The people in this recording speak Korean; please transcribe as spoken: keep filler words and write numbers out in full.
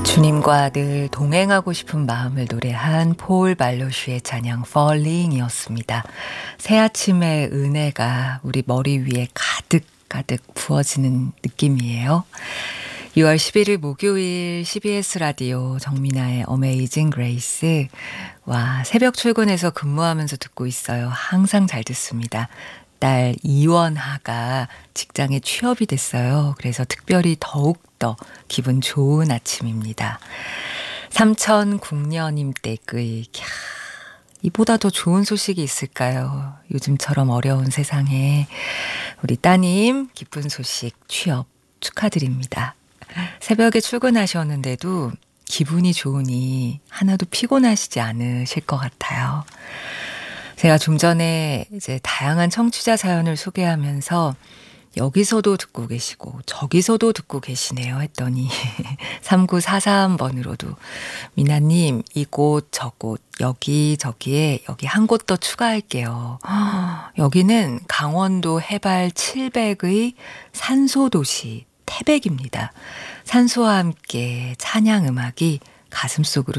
주님과 늘 동행하고 싶은 마음을 노래한 폴 발로슈의 찬양 Falling이었습니다. 새 아침의 은혜가 우리 머리 위에 가득 가득 부어지는 느낌이에요. 유월 십일일 목요일 씨비에스 라디오 정민아의 어메이징 그레이스. 와, 새벽 출근해서 근무하면서 듣고 있어요. 항상 잘 듣습니다. 딸 이원하가 직장에 취업이 됐어요. 그래서 특별히 더욱더 기분 좋은 아침입니다. 삼천국년임 댁의 캬, 이보다 더 좋은 소식이 있을까요? 요즘처럼 어려운 세상에 우리 따님 기쁜 소식 취업 축하드립니다. 새벽에 출근하셨는데도 기분이 좋으니 하나도 피곤하시지 않으실 것 같아요. 제가 좀 전에 이제 다양한 청취자 사연을 소개하면서 여기서도 듣고 계시고 저기서도 듣고 계시네요 했더니 삼구사삼 번으로도 미나님 이곳 저곳 여기 저기에 여기 한 곳 더 추가할게요. 여기는 강원도 해발 칠백의 산소도시 태백입니다. 산소와 함께 찬양 음악이 가슴속으로